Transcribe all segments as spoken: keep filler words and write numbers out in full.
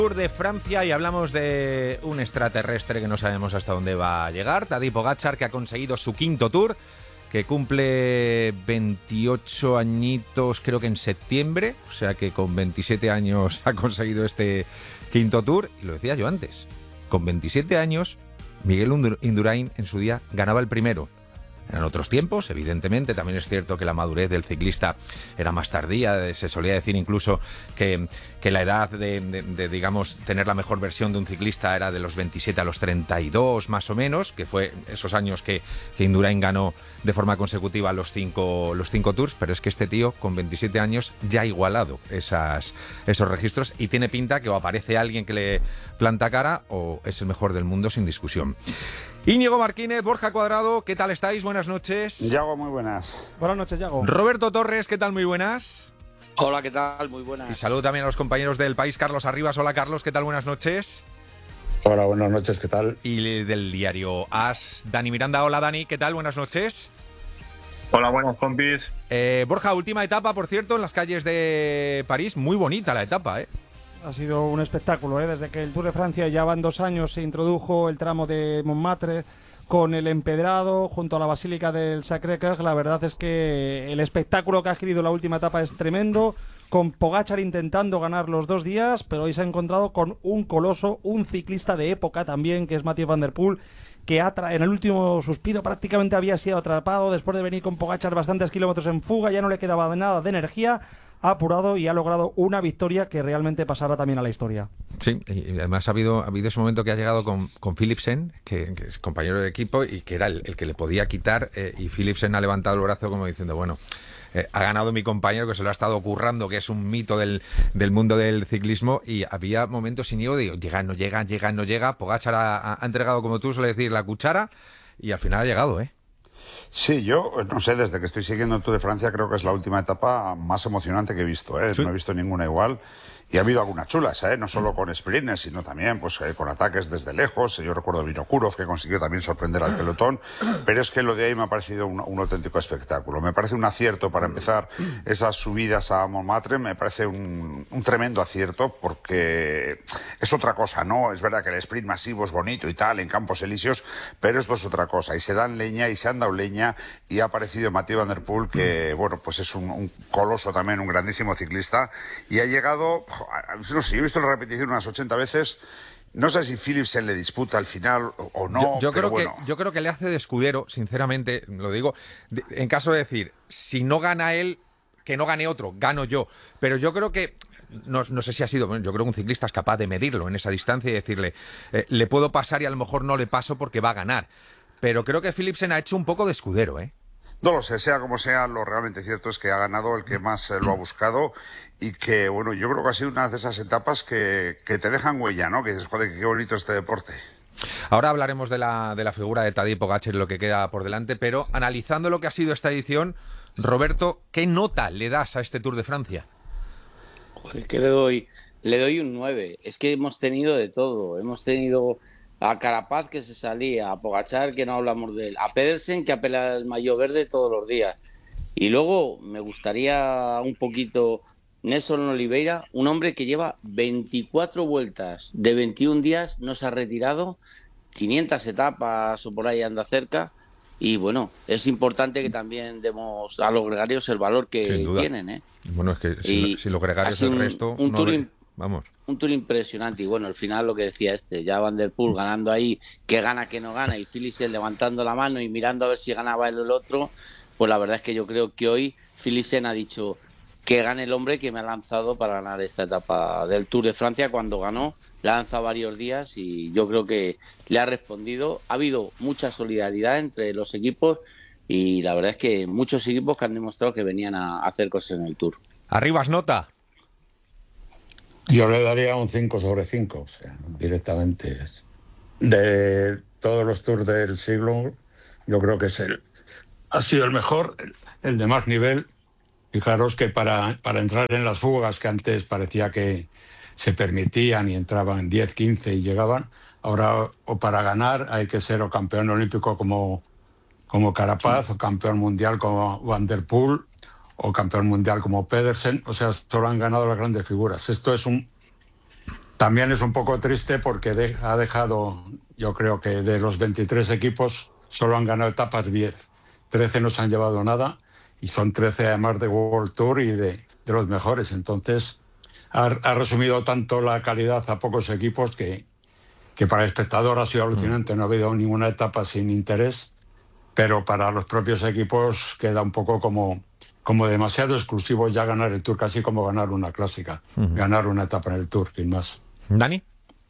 Tour de Francia y hablamos de un extraterrestre que no sabemos hasta dónde va a llegar, Tadej Pogačar, que ha conseguido su quinto Tour, que cumple veintiocho añitos creo que en septiembre, o sea que con veintisiete años ha conseguido este quinto Tour. Y lo decía yo antes, con veintisiete años Miguel Indurain en su día ganaba el primero. En otros tiempos, evidentemente, también es cierto que la madurez del ciclista era más tardía. Se solía decir incluso que, que la edad de, de, de, digamos, tener la mejor versión de un ciclista era de los veintisiete a los treinta y dos, más o menos, que fue esos años que, que Indurain ganó de forma consecutiva los cinco, los cinco Tours, pero es que este tío, con veintisiete años, ya ha igualado esas, esos registros y tiene pinta que o aparece alguien que le planta cara o es el mejor del mundo sin discusión. Íñigo Martínez, Borja Cuadrado, ¿qué tal estáis? Buenas noches. Yago, muy buenas. Buenas noches, Yago. Roberto Torres, ¿qué tal? Muy buenas. Hola, ¿qué tal? Muy buenas. Y saludo también a los compañeros del País, Carlos Arribas. Hola, Carlos, ¿qué tal? Buenas noches. Hola, buenas noches, ¿qué tal? Y del diario As, Dani Miranda. Hola, Dani, ¿qué tal? Buenas noches. Hola, buenas compis. Eh, Borja, última etapa, por cierto, en las calles de París. Muy bonita la etapa, ¿eh? Ha sido un espectáculo, ¿eh? Desde que el Tour de Francia ya van dos años se introdujo el tramo de Montmartre con el empedrado junto a la Basílica del Sacré-Cœur. La verdad es que el espectáculo que ha adquirido la última etapa es tremendo, con Pogačar intentando ganar los dos días, pero hoy se ha encontrado con un coloso, un ciclista de época también, que es Mathieu van der Poel, que ha tra- en el último suspiro prácticamente había sido atrapado después de venir con Pogačar bastantes kilómetros en fuga, ya no le quedaba nada de energía, ha apurado y ha logrado una victoria que realmente pasará también a la historia. Sí, y además ha habido, ha habido ese momento que ha llegado con, con Philipsen, que, que es compañero de equipo y que era el, el que le podía quitar, eh, y Philipsen ha levantado el brazo como diciendo, bueno, eh, ha ganado mi compañero que se lo ha estado currando, que es un mito del, del mundo del ciclismo, y había momentos sin niego de llega, no llega, llega, no llega. Pogačar ha, ha entregado, como tú sueles decir, la cuchara y al final ha llegado, ¿eh? Sí, yo no sé, desde que estoy siguiendo el Tour de Francia creo que es la última etapa más emocionante que he visto, ¿eh? Sí. No he visto ninguna igual. Y ha habido algunas chulas, ¿eh? No solo con sprints, sino también pues eh, con ataques desde lejos. Yo recuerdo a Vinokurov, que consiguió también sorprender al pelotón. Pero es que lo de ahí me ha parecido un, un auténtico espectáculo. Me parece un acierto para empezar esas subidas a Montmartre. Me parece un, un tremendo acierto porque es otra cosa, ¿no? Es verdad que el sprint masivo es bonito y tal, en Campos Elíseos, pero esto es otra cosa. Y se dan leña y se han dado leña y ha aparecido Mathieu van der Poel, que, bueno, pues es un, un coloso también, un grandísimo ciclista. Y ha llegado... No sé, yo he visto la repetición unas ochenta veces. No sé si Philipsen le disputa al final o no. Yo, yo, pero creo, bueno. que, yo creo que le hace de escudero, sinceramente, lo digo, de, en caso de decir, si no gana él, que no gane otro, gano yo. Pero yo creo que, no, no sé si ha sido, bueno, yo creo que un ciclista es capaz de medirlo en esa distancia y decirle, eh, le puedo pasar y a lo mejor no le paso porque va a ganar. Pero creo que Philipsen ha hecho un poco de escudero, ¿eh? No lo sé, sea como sea, lo realmente cierto es que ha ganado el que más eh, lo ha buscado y que, bueno, yo creo que ha sido una de esas etapas que, que te dejan huella, ¿no? Que dices, joder, qué bonito este deporte. Ahora hablaremos de la, de la figura de Tadej Pogačar y lo que queda por delante, pero analizando lo que ha sido esta edición, Roberto, ¿qué nota le das a este Tour de Francia? Joder, que le doy, le doy un nueve. Es que hemos tenido de todo. Hemos tenido a Carapaz, que se salía, a Pogačar, que no hablamos de él, a Pedersen, que apela el maillot verde todos los días. Y luego me gustaría un poquito Nelson Oliveira, un hombre que lleva veinticuatro vueltas de veintiún días, no se ha retirado, quinientas etapas o por ahí anda cerca. Y bueno, es importante que también demos a los gregarios el valor que tienen, ¿eh? Bueno, es que si, si los gregarios el un, resto... Un no tour le... Vamos. Un tour impresionante y bueno, al final lo que decía este, ya Van der Poel ganando ahí, que gana, que no gana, y Philipsen levantando la mano y mirando a ver si ganaba él o el otro, pues la verdad es que yo creo que hoy Philipsen ha dicho que gane el hombre que me ha lanzado para ganar esta etapa del Tour de Francia. Cuando ganó, la ha lanzado varios días y yo creo que le ha respondido. Ha habido mucha solidaridad entre los equipos y la verdad es que muchos equipos que han demostrado que venían a hacer cosas en el Tour. Arribas, nota. Yo le daría un cinco sobre cinco, o sea, directamente. De todos los tours del siglo, yo creo que es el, ha sido el mejor, el, el de más nivel. Fijaros que para, para entrar en las fugas que antes parecía que se permitían y entraban diez, quince y llegaban, ahora o para ganar hay que ser o campeón olímpico como, como Carapaz, o campeón mundial como Van der Poel, o campeón mundial como Pedersen. O sea, solo han ganado las grandes figuras. Esto es un también es un poco triste porque de, ha dejado, yo creo que de los veintitrés equipos solo han ganado etapas diez. trece no se han llevado nada y son trece además de World Tour y de, de los mejores. Entonces ha, ha resumido tanto la calidad a pocos equipos que, que para el espectador ha sido alucinante. No ha habido ninguna etapa sin interés, pero para los propios equipos queda un poco como, como demasiado exclusivo ya ganar el Tour, casi como ganar una clásica, uh-huh. ganar una etapa en el Tour, sin más. ¿Dani?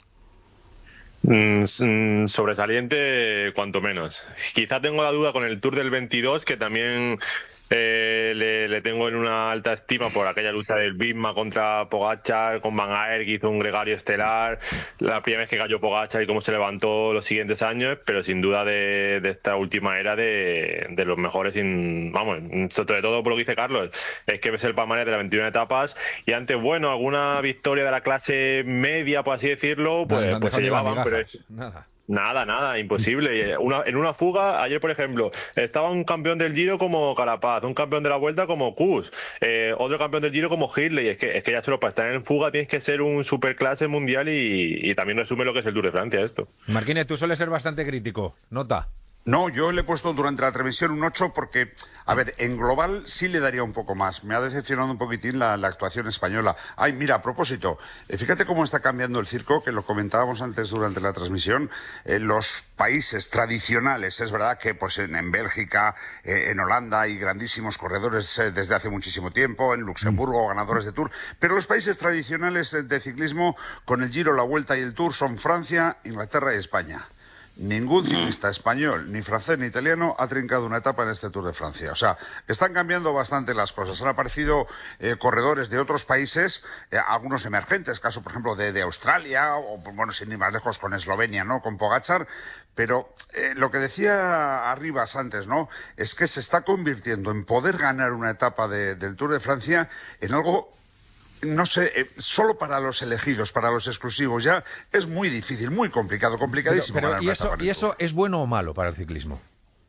Mm, sobresaliente, cuanto menos. Quizá tengo la duda con el Tour del veintidós, que también eh, le, le tengo en una alta estima por aquella lucha del Visma contra Pogačar, con Van Aert, que hizo un gregario estelar, la primera vez que cayó Pogačar y cómo se levantó los siguientes años, pero sin duda de, de esta última era de, de los mejores, sin, vamos, sobre todo por lo que dice Carlos, es que ves el palmarés de las veintiuna etapas y antes, bueno, alguna victoria de la clase media, por así decirlo, pues, no, no pues se llevaban, pero es... Nada. Nada, nada, imposible. Una, en una fuga, ayer, por ejemplo, estaba un campeón del Giro como Carapaz, un campeón de la Vuelta como Kuss, eh, otro campeón del Giro como Hindley. Es que, es que ya solo para estar en fuga tienes que ser un superclase mundial y, y también resume lo que es el Tour de Francia esto. Marquínez, tú sueles ser bastante crítico. Nota. No, yo le he puesto durante la transmisión un ocho porque, a ver, en global sí le daría un poco más. Me ha decepcionado un poquitín la, la actuación española. Ay, mira, a propósito, eh, fíjate cómo está cambiando el circo, que lo comentábamos antes durante la transmisión. Eh, los países tradicionales, es verdad que pues en, en Bélgica, eh, en Holanda hay grandísimos corredores eh, desde hace muchísimo tiempo, en Luxemburgo ganadores de Tour, pero los países tradicionales de ciclismo con el Giro, la Vuelta y el Tour son Francia, Inglaterra y España. Ningún ciclista español, ni francés, ni italiano ha trincado una etapa en este Tour de Francia. O sea, están cambiando bastante las cosas. Han aparecido eh, corredores de otros países, eh, algunos emergentes, caso, por ejemplo, de, de Australia, o, bueno, sin ir más lejos, con Eslovenia, ¿no?, con Pogačar. Pero eh, lo que decía Arribas antes, ¿no?, es que se está convirtiendo en poder ganar una etapa de, del Tour de Francia en algo... No sé, eh, solo para los elegidos, para los exclusivos, ya es muy difícil, muy complicado, complicadísimo. Pero, pero, ¿y, eso, ¿Y eso es bueno o malo para el ciclismo?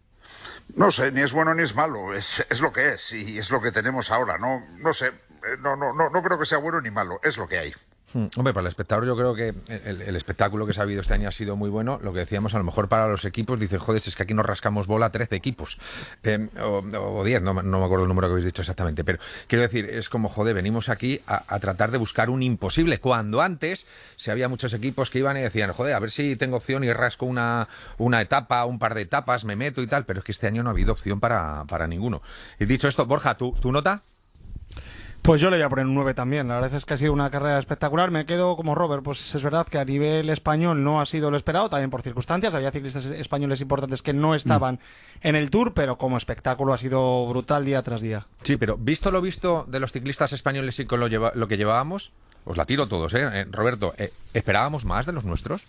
No sé, ni es bueno ni es malo, es, es lo que es y es lo que tenemos ahora. No, no sé, no, no, no, no creo que sea bueno ni malo, es lo que hay. Hmm. Hombre, para el espectador yo creo que el, el espectáculo que se ha habido este año ha sido muy bueno. Lo que decíamos, a lo mejor para los equipos, dicen, joder, es que aquí nos rascamos bola trece equipos. Eh, o, o diez, no, no me acuerdo el número que habéis dicho exactamente. Pero quiero decir, es como, joder, venimos aquí a, a tratar de buscar un imposible. Cuando antes, si había muchos equipos que iban y decían, joder, a ver si tengo opción y rasco una, una etapa, un par de etapas, me meto y tal. Pero es que este año no ha habido opción para, para ninguno. Y dicho esto, Borja, ¿tú, ¿tu nota? Pues yo le voy a poner un nueve también. La verdad es que ha sido una carrera espectacular. Me quedo como Robert. Pues es verdad que a nivel español no ha sido lo esperado, también por circunstancias. Había ciclistas españoles importantes que no estaban mm. en el Tour, pero como espectáculo ha sido brutal día tras día. Sí, pero visto lo visto de los ciclistas españoles y con lo, lleva, lo que llevábamos, os la tiro todos, ¿eh? eh Roberto, eh, ¿esperábamos más de los nuestros?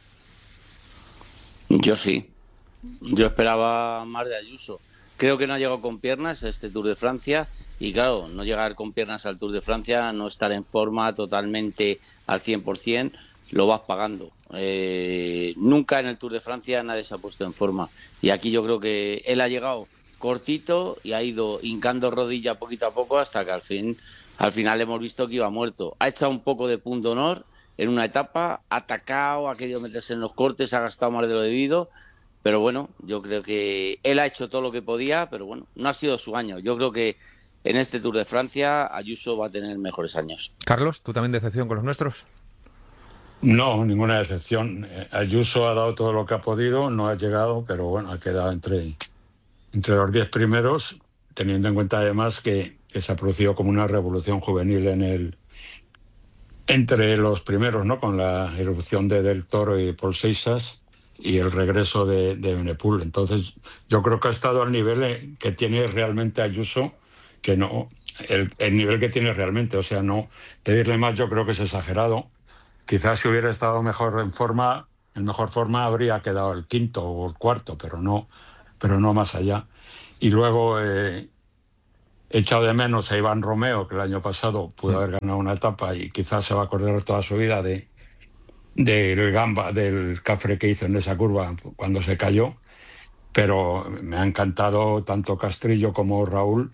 Yo sí. Yo esperaba más de Ayuso. Creo que no ha llegado con piernas a este Tour de Francia. Y claro, no llegar con piernas al Tour de Francia, no estar en forma totalmente al cien por ciento, lo vas pagando. Eh, nunca en el Tour de Francia nadie se ha puesto en forma. Y aquí yo creo que él ha llegado cortito y ha ido hincando rodilla poquito a poco hasta que al fin, al final hemos visto que iba muerto. Ha echado un poco de punto honor en una etapa, ha atacado, ha querido meterse en los cortes, ha gastado más de lo debido. Pero bueno, yo creo que él ha hecho todo lo que podía, pero bueno, no ha sido su año. Yo creo que en este Tour de Francia Ayuso va a tener mejores años. Carlos, ¿tú también decepción con los nuestros? No, ninguna decepción. Ayuso ha dado todo lo que ha podido, no ha llegado, pero bueno, ha quedado entre, entre los diez primeros, teniendo en cuenta además que, que se ha producido como una revolución juvenil en el entre los primeros, ¿no?, con la irrupción de Del Toro y Paul Seixas y el regreso de, de Benepul. Entonces, yo creo que ha estado al nivel que tiene realmente Ayuso, que no, el, el nivel que tiene realmente, o sea, no pedirle más yo creo que es exagerado. Quizás si hubiera estado mejor en forma, en mejor forma habría quedado el quinto o el cuarto, pero no, pero no más allá. Y luego eh, he echado de menos a Iván Romeo, que el año pasado pudo haber ganado una etapa y quizás se va a acordar toda su vida de del gamba, del cafre que hizo en esa curva cuando se cayó. Pero me ha encantado tanto Castrillo como Raúl,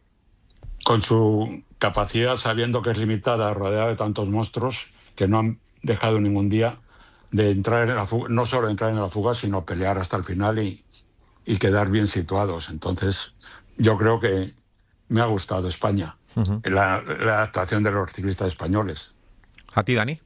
con su capacidad, sabiendo que es limitada, rodeada de tantos monstruos, que no han, dejado ningún día de entrar en la fuga, no solo entrar en la fuga, sino pelear hasta el final y, y quedar bien situados. Entonces, yo creo que me ha gustado España, uh-huh. la, la actuación de los ciclistas españoles. ¿A ti, Dani?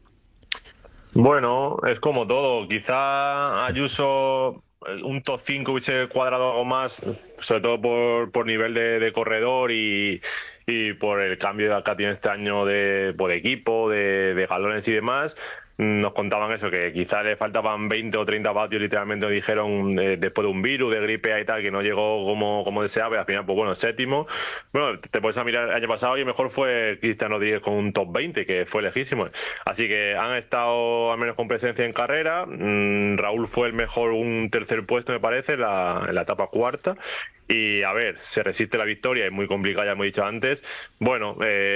Bueno, es como todo. Quizá Ayuso, un top cinco hubiese cuadrado algo más, sobre todo por, por nivel de, de corredor y, y por el cambio que tiene este año de, por equipo, de, de galones y demás. Nos contaban eso, que quizás le faltaban veinte o treinta vatios, literalmente nos dijeron, eh, después de un virus, de gripe y tal, que no llegó como, como deseaba, y al final, pues bueno, séptimo. Bueno, te puedes a mirar el año pasado y mejor fue Cristian Rodríguez con un top veinte, que fue lejísimo. Así que han estado al menos con presencia en carrera. Mm, Raúl fue el mejor, un tercer puesto, me parece, en la, en la etapa cuarta. Y a ver, se resiste la victoria, es muy complicada, ya hemos dicho antes. Bueno,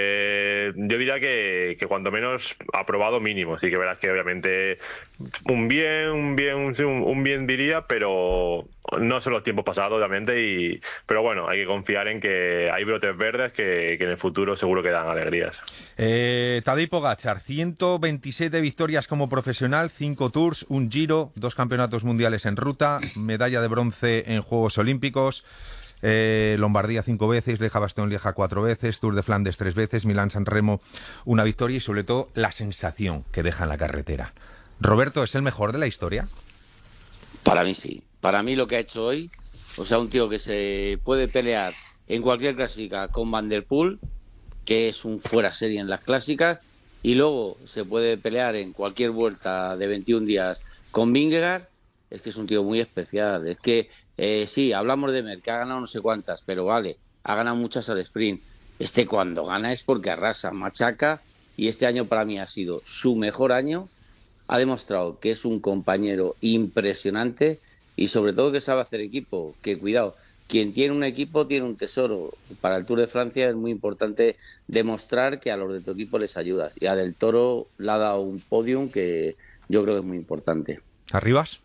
eh, yo diría que, que cuanto menos aprobado mínimo. Sí que verás que obviamente un bien, un bien, un, un bien diría, pero no son los tiempos pasados, obviamente. Y, pero bueno, hay que confiar en que hay brotes verdes que, que en el futuro seguro que dan alegrías. Eh, Tadej Pogačar, ciento veintisiete victorias como profesional, cinco Tours, un Giro, dos campeonatos mundiales en ruta, medalla de bronce en Juegos Olímpicos. Eh, Lombardía cinco veces, Lieja-Bastogne-Lieja cuatro veces, Tour de Flandes tres veces, Milán-San Remo una victoria y sobre todo la sensación que deja en la carretera. Roberto, ¿es el mejor de la historia? Para mí sí. Para mí lo que ha hecho hoy, o sea, un tío que se puede pelear en cualquier clásica con Van der Poel, que es un fuera serie en las clásicas, y luego se puede pelear en cualquier vuelta de veintiún días con Vingegaard. Es que es un tío muy especial. Es que eh, sí, hablamos de Mer, que ha ganado no sé cuántas, pero vale, ha ganado muchas al sprint. Este cuando gana es porque arrasa, machaca, y este año para mí ha sido su mejor año. Ha demostrado que es un compañero impresionante y sobre todo que sabe hacer equipo, que cuidado, quien tiene un equipo tiene un tesoro. Para el Tour de Francia es muy importante demostrar que a los de tu equipo les ayudas. Y a Del Toro le ha dado un podium que yo creo que es muy importante. ¿Arribas?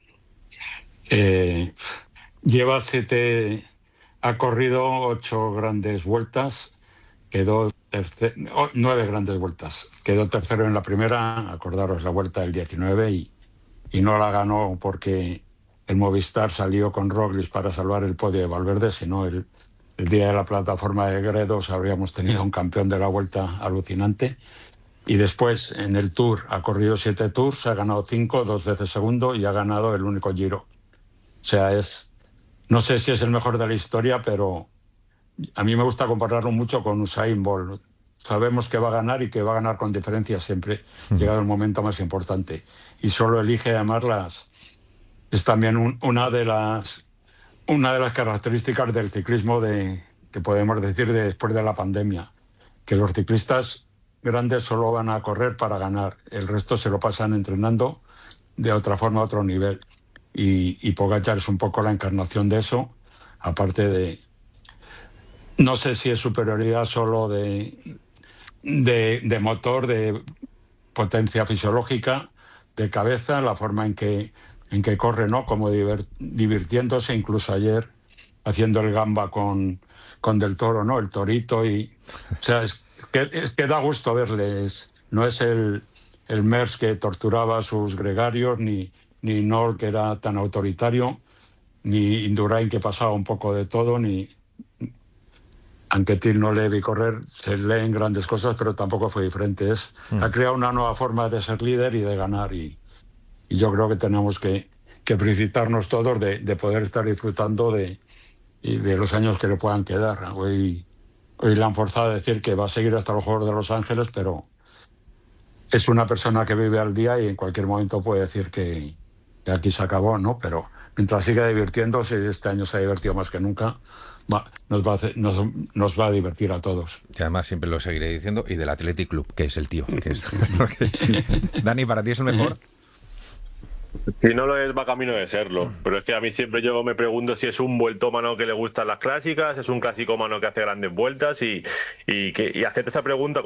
Eh, lleva siete, ha corrido ocho grandes vueltas, quedó tercer, oh, nueve grandes vueltas, quedó tercero en la primera, acordaros la vuelta del diecinueve y, y no la ganó porque el Movistar salió con Roglic para salvar el podio de Valverde, sino el, el día de la plataforma de Gredos habríamos tenido un campeón de la vuelta alucinante. Y después en el Tour ha corrido siete Tours, ha ganado cinco, dos veces segundo y ha ganado el único Giro. O sea, es, no sé si es el mejor de la historia, pero a mí me gusta compararlo mucho con Usain Bolt. Sabemos que va a ganar y que va a ganar con diferencia siempre, llegado el momento más importante. Y solo elige llamarlas. Es también un, una de las una de las características del ciclismo de que podemos decir de después de la pandemia, que los ciclistas grandes solo van a correr para ganar, el resto se lo pasan entrenando de otra forma, a otro nivel. Y, y Pogačar es un poco la encarnación de eso, aparte de, no sé si es superioridad solo de, de, de motor, de potencia fisiológica, de cabeza, la forma en que, en que corre, ¿no? Como divert, divirtiéndose, incluso ayer haciendo el gamba con, con Del Toro, ¿no? El torito, y, o sea, es que, es que da gusto verles. No es el, el Merckx que torturaba a sus gregarios, ni ni Nol, que era tan autoritario, ni Indurain, que pasaba un poco de todo, ni Anquetil no le vi correr, se leen grandes cosas, pero tampoco fue diferente. Es, mm. Ha creado una nueva forma de ser líder y de ganar, y, y yo creo que tenemos que, que felicitarnos todos de, de poder estar disfrutando de, de los años que le puedan quedar. Hoy, hoy le han forzado a decir que va a seguir hasta los Juegos de Los Ángeles, pero es una persona que vive al día y en cualquier momento puede decir que que aquí se acabó, ¿no? Pero mientras siga divirtiéndose, este año se ha divertido más que nunca, va, nos, va a hacer, nos, nos va a divertir a todos. Y además siempre lo seguiré diciendo, y del Athletic Club, que es el tío. Que es... Dani, ¿para ti es el mejor? Si no lo es, va camino de serlo. Pero es que a mí siempre yo me pregunto si es un vueltómano que le gustan las clásicas, es un clasicómano que hace grandes vueltas, y, y, que, y hacerte esa pregunta